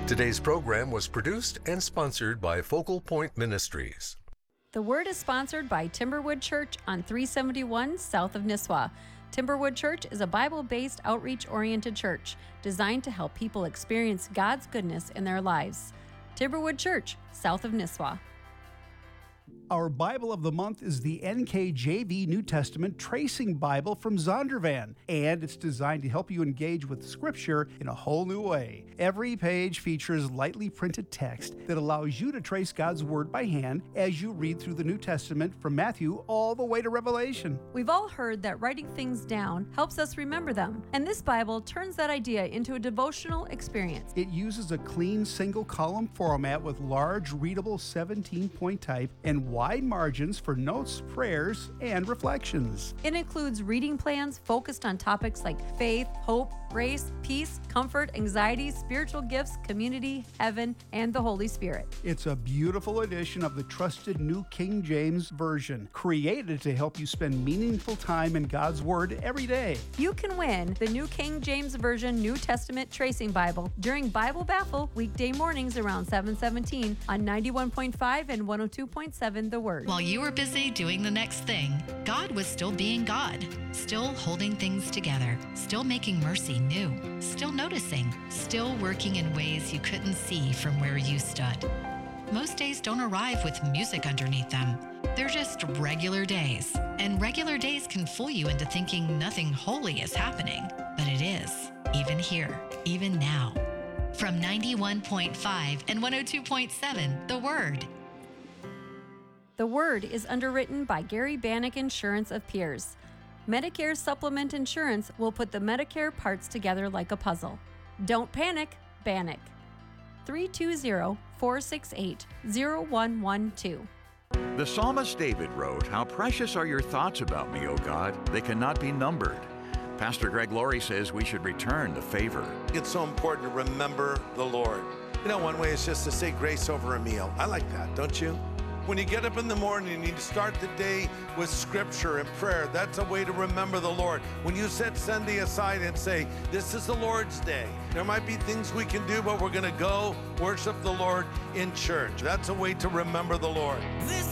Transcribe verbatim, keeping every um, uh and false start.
Today's program was produced and sponsored by Focal Point Ministries. The Word is sponsored by Timberwood Church on three seventy-one south of Nisswa. Timberwood Church is a Bible-based, outreach-oriented church designed to help people experience God's goodness in their lives. Timberwood Church, south of Nisswa. Our Bible of the month is the N K J V New Testament Tracing Bible from Zondervan, and it's designed to help you engage with Scripture in a whole new way. Every page features lightly printed text that allows you to trace God's Word by hand as you read through the New Testament from Matthew all the way to Revelation. We've all heard that writing things down helps us remember them, and this Bible turns that idea into a devotional experience. It uses a clean single-column format with large, readable seventeen-point type and wide margins for notes, prayers, and reflections. It includes reading plans focused on topics like faith, hope, grace, peace, comfort, anxiety, spiritual gifts, community, heaven, and the Holy Spirit. It's a beautiful edition of the trusted New King James Version, created to help you spend meaningful time in God's Word every day. You can win the New King James Version New Testament Tracing Bible during Bible Baffle weekday mornings around seven seventeen on ninety-one point five and one oh two point seven The Word. While you were busy doing the next thing, God was still being God, still holding things together, still making mercy new, still noticing, still working in ways you couldn't see from where you stood. Most days don't arrive with music underneath them. They're just regular days, and regular days can fool you into thinking nothing holy is happening, but it is, even here, even now. From ninety-one point five and one oh two point seven, The Word. The Word is underwritten by Gary Bannock Insurance of Pierce. Medicare Supplement Insurance will put the Medicare parts together like a puzzle. Don't panic, Bannock. three two zero, four six eight, zero one one two. The psalmist David wrote, "How precious are your thoughts about me, O God. They cannot be numbered." Pastor Greg Laurie says we should return the favor. It's so important to remember the Lord. You know, one way is just to say grace over a meal. I like that, don't you? When you get up in the morning and you start the day with scripture and prayer, that's a way to remember the Lord. When you set Sunday aside and say, this is the Lord's day, there might be things we can do, but we're going to go worship the Lord in church. That's a way to remember the Lord. This